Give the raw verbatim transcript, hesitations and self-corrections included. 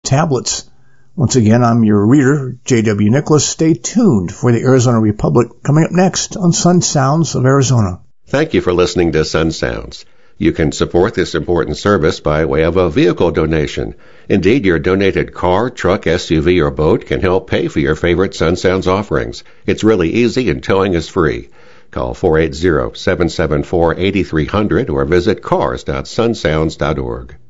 tablets. Once again, I'm your reader, J W. Nicholas. Stay tuned for the Arizona Republic coming up next on Sun Sounds of Arizona. Thank you for listening to Sun Sounds. You can support this important service by way of a vehicle donation. Indeed, your donated car, truck, S U V, or boat can help pay for your favorite Sun Sounds offerings. It's really easy and towing is free. Call four eight zero, seven seven four, eight three zero zero or visit cars dot sun sounds dot org.